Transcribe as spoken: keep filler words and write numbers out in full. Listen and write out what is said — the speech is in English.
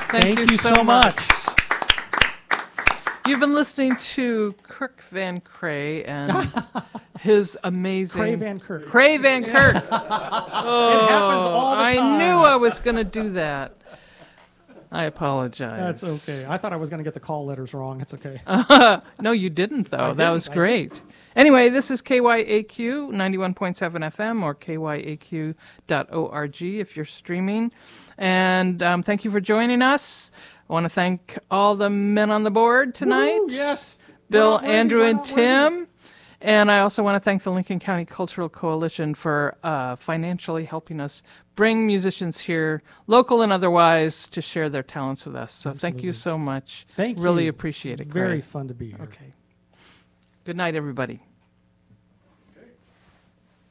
Thank, Thank you, you so, so much. much. You've been listening to Kirk Van Cray and his amazing... Cray Van Kirk. Cray Van Kirk. It happens all the I time. knew I was going to do that. I apologize. That's okay. I thought I was going to get the call letters wrong. It's okay. Uh, no, you didn't, though. I that didn't. was I great. Anyway, this is K Y A Q ninety-one point seven F M or K Y A Q dot org if you're streaming. And um, thank you for joining us. I want to thank all the men on the board tonight. Woo, yes. Bill, We're not worthy, Andrew, we're and not worthy. Tim. And I also want to thank the Lincoln County Cultural Coalition for uh, financially helping us bring musicians here, local and otherwise, to share their talents with us. So thank you Absolutely. so much. Thank you. Really appreciate it. Very Craig. fun to be here. Okay. Good night, everybody.